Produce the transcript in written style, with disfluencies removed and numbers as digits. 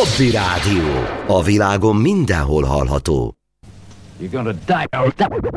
Hobby Rádió. A világon mindenhol hallható. You're gonna die.